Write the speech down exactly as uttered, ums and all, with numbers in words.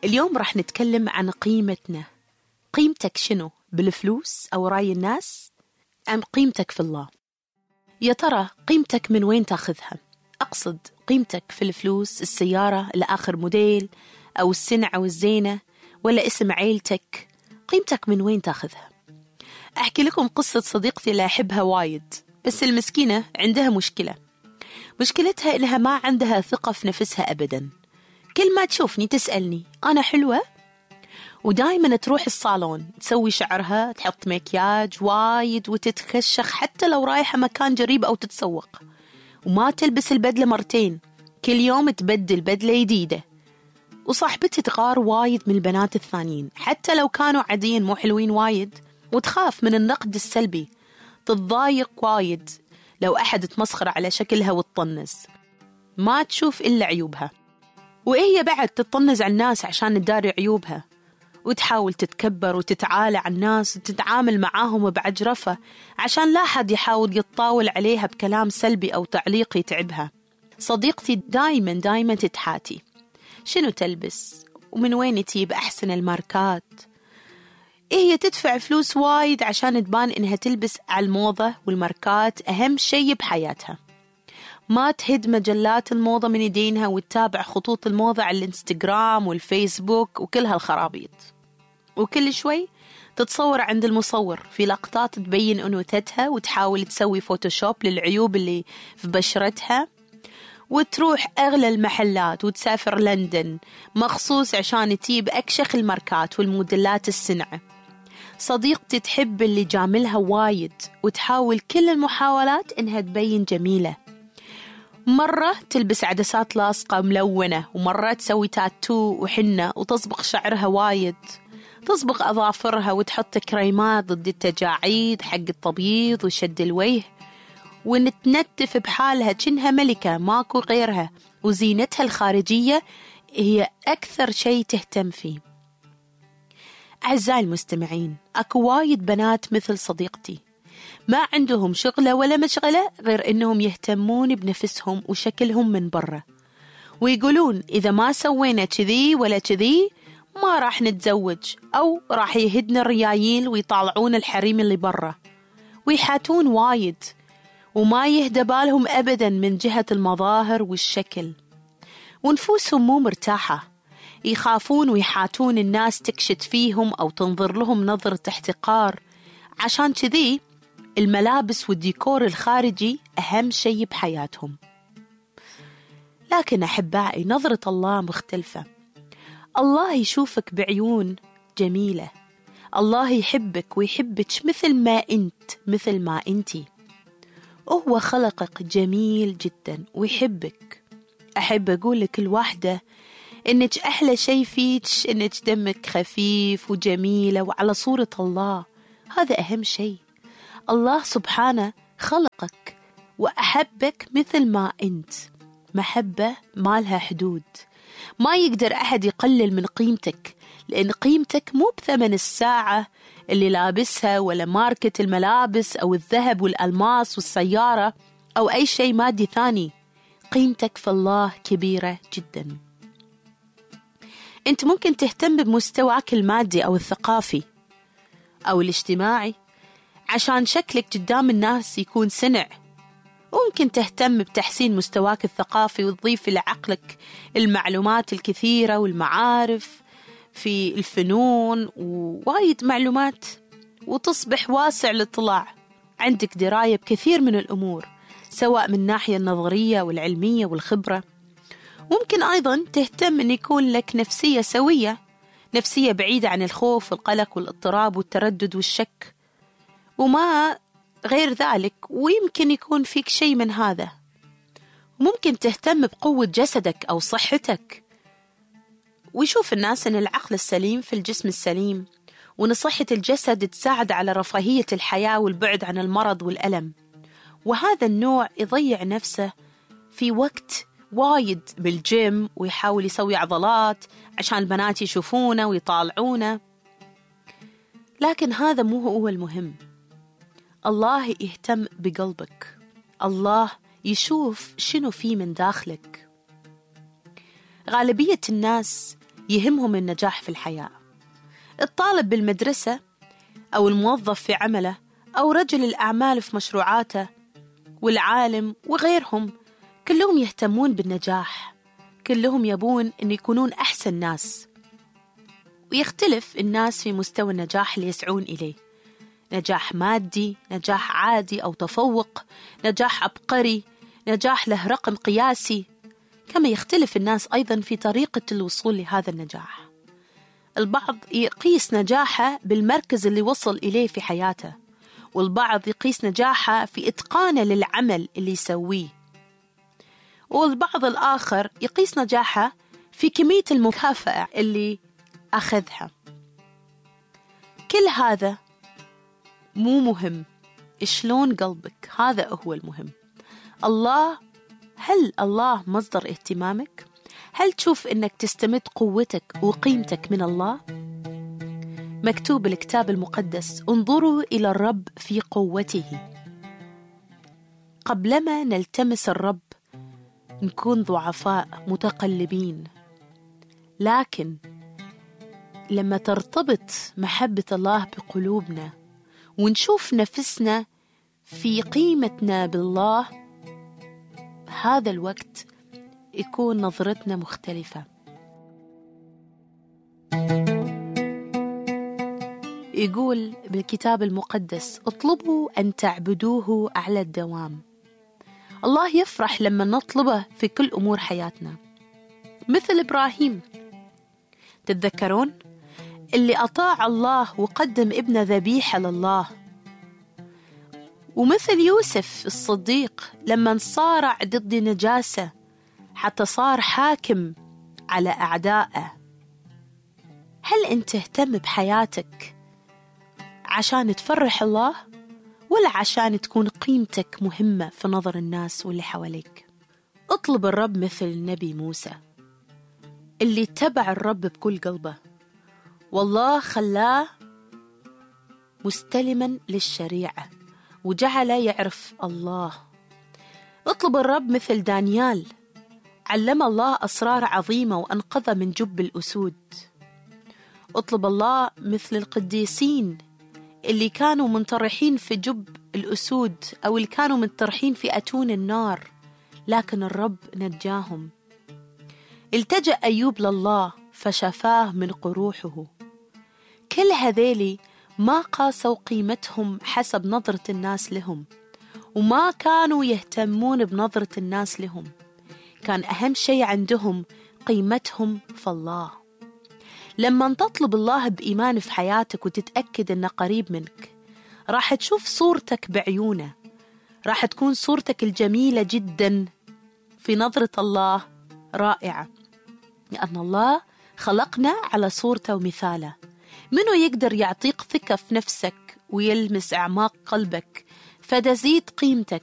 اليوم راح نتكلم عن قيمتنا. قيمتك شنو؟ بالفلوس أو رأي الناس؟ أم قيمتك في الله؟ يا ترى قيمتك من وين تاخذها؟ أقصد قيمتك في الفلوس، السيارة لآخر موديل، أو السنة أو الزينة، ولا اسم عيلتك؟ قيمتك من وين تاخذها؟ أحكي لكم قصة صديقتي اللي أحبها وايد، بس المسكينة عندها مشكلة. مشكلتها إنها ما عندها ثقة في نفسها أبدا. كل ما تشوفني تسألني أنا حلوة؟ ودايما تروح الصالون تسوي شعرها، تحط مكياج وايد وتتخشخ حتى لو رايحة مكان جريب أو تتسوق، وما تلبس البدلة مرتين، كل يوم تبدل بدلة جديدة. وصاحبتي تغار وايد من البنات الثانيين حتى لو كانوا عاديين مو حلوين وايد، وتخاف من النقد السلبي، تتضايق وايد لو أحد تمسخر على شكلها وتطنز، ما تشوف إلا عيوبها. وهي بعد تطنز على الناس عشان تداري عيوبها، وتحاول تتكبر وتتعالى على الناس وتتعامل معاهم بعجرفة عشان لا حد يحاول يتطاول عليها بكلام سلبي أو تعليق يتعبها. صديقتي دايما دايما تتحاتي شنو تلبس ومن وين تجيب أحسن الماركات. إيه هي تدفع فلوس وايد عشان تبان إنها تلبس على الموضة، والماركات أهم شيء بحياتها. ما تهد مجلات الموضة من يدينها وتتابع خطوط الموضة على الانستغرام والفيسبوك وكل هالخرابيط، وكل شوي تتصور عند المصور في لقطات تبين أنوثتها وتحاول تسوي فوتوشوب للعيوب اللي في بشرتها، وتروح أغلى المحلات وتسافر لندن مخصوص عشان تجيب أكشخ الماركات والموديلات السنعة. صديقتي تحب اللي جاملها وايد وتحاول كل المحاولات إنها تبين جميلة. مرة تلبس عدسات لاصقة ملونة، ومرة تسوي تاتو وحنة وتصبغ شعرها وايد، تصبغ أظافرها وتحط كريمات ضد التجاعيد حق التبييض وشد الوجه، ونتنتف بحالها كأنها ملكة ماكو غيرها، وزينتها الخارجية هي أكثر شيء تهتم فيه. أعزائي المستمعين، أكو وايد بنات مثل صديقتي ما عندهم شغلة ولا مشغلة غير إنهم يهتمون بنفسهم وشكلهم من برا، ويقولون إذا ما سوينا كذي ولا كذي ما راح نتزوج، أو راح يهدنا الريايل ويطالعون الحريم اللي برا، ويحاتون وايد وما يهدى بالهم أبدا من جهة المظاهر والشكل، ونفوسهم مو مرتاحة، يخافون ويحاتون الناس تكشت فيهم أو تنظر لهم نظرة احتقار. عشان كذي الملابس والديكور الخارجي أهم شيء بحياتهم. لكن أحبائي، نظرة الله مختلفة. الله يشوفك بعيون جميلة، الله يحبك ويحبك مثل ما أنت مثل ما أنتي، وهو خلقك جميل جدا ويحبك. أحب أقول لكل واحدة إنك أحلى شيء فيك إنك دمك خفيف وجميلة وعلى صورة الله، هذا أهم شيء. الله سبحانه خلقك وأحبك مثل ما أنت، محبة ما لها حدود. ما يقدر أحد يقلل من قيمتك، لأن قيمتك مو بثمن الساعة اللي لابسها ولا ماركة الملابس أو الذهب والألماس والسيارة أو أي شيء مادي ثاني. قيمتك في الله كبيرة جدا. أنت ممكن تهتم بمستواك المادي أو الثقافي أو الاجتماعي عشان شكلك قدام الناس يكون سنع، وممكن تهتم بتحسين مستواك الثقافي وتضيف لعقلك المعلومات الكثيرة والمعارف في الفنون ووايد معلومات، وتصبح واسع الاطلاع، عندك دراية بكثير من الأمور سواء من الناحية النظرية والعلمية والخبرة. ممكن أيضا تهتم أن يكون لك نفسية سوية، نفسية بعيدة عن الخوف والقلق والاضطراب والتردد والشك وما غير ذلك، ويمكن يكون فيك شيء من هذا. ممكن تهتم بقوة جسدك أو صحتك، ويشوف الناس أن العقل السليم في الجسم السليم، وأن صحة الجسد تساعد على رفاهية الحياة والبعد عن المرض والألم. وهذا النوع يضيع نفسه في وقت وايد بالجيم ويحاول يسوي عضلات عشان البنات يشوفونه ويطالعونه، لكن هذا مو هو المهم. الله يهتم بقلبك، الله يشوف شنو فيه من داخلك. غالبية الناس يهمهم النجاح في الحياة. الطالب بالمدرسة أو الموظف في عمله أو رجل الأعمال في مشروعاته والعالم وغيرهم، كلهم يهتمون بالنجاح، كلهم يبون أن يكونون أحسن ناس. ويختلف الناس في مستوى النجاح اللي يسعون إليه، نجاح مادي، نجاح عادي أو تفوق، نجاح عبقري، نجاح له رقم قياسي. كما يختلف الناس أيضا في طريقة الوصول لهذا النجاح. البعض يقيس نجاحه بالمركز اللي وصل إليه في حياته، والبعض يقيس نجاحه في إتقانه للعمل اللي يسويه، والبعض الآخر يقيس نجاحه في كمية المكافأة اللي أخذها. كل هذا مو مهم، شلون قلبك هذا هو المهم. الله، هل الله مصدر اهتمامك؟ هل تشوف أنك تستمد قوتك وقيمتك من الله؟ مكتوب بالكتاب المقدس: انظروا إلى الرب في قوته. قبلما نلتمس الرب نكون ضعفاء متقلبين، لكن لما ترتبط محبة الله بقلوبنا ونشوف نفسنا في قيمتنا بالله، هذا الوقت يكون نظرتنا مختلفة. يقول بالكتاب المقدس: اطلبوا أن تعبدوه على الدوام. الله يفرح لما نطلبه في كل أمور حياتنا، مثل إبراهيم، تتذكرون اللي أطاع الله وقدم ابن ذبيحة لله، ومثل يوسف الصديق لما صارع ضد نجاسة حتى صار حاكم على أعدائه. هل أنت تهتم بحياتك عشان تفرح الله، ولا عشان تكون قيمتك مهمة في نظر الناس واللي حواليك؟ اطلب الرب مثل النبي موسى اللي اتبع الرب بكل قلبه، والله خلاه مستلما للشريعة وجعل يعرف الله. اطلب الرب مثل دانيال، علم الله أسرار عظيمة وأنقذ من جب الأسود. اطلب الله مثل القديسين اللي كانوا منطرحين في جب الأسود أو اللي كانوا منطرحين في أتون النار، لكن الرب نجاهم. التجأ أيوب لله فشفاه من قروحه. كل هذيلي ما قاسوا قيمتهم حسب نظرة الناس لهم، وما كانوا يهتمون بنظرة الناس لهم، كان أهم شيء عندهم قيمتهم في الله. لما تطلب الله بإيمان في حياتك وتتأكد أنه قريب منك، راح تشوف صورتك بعيونه، راح تكون صورتك الجميلة جدا في نظرة الله رائعة، لأن الله خلقنا على صورته ومثاله. منو يقدر يعطيك ثقة في نفسك ويلمس أعماق قلبك فتزيد قيمتك